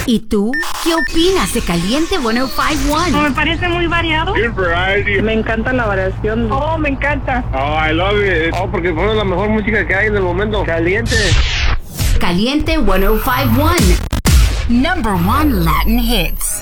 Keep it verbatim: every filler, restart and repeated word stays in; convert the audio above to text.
¿Y tú? ¿Qué opinas de Caliente ciento cincuenta y uno? Me parece muy variado. Me encanta la variación. Oh, me encanta. Oh, I love it. Oh, porque fue la mejor música que hay en el momento. Caliente. Caliente ciento cincuenta y uno. Number one Latin hits.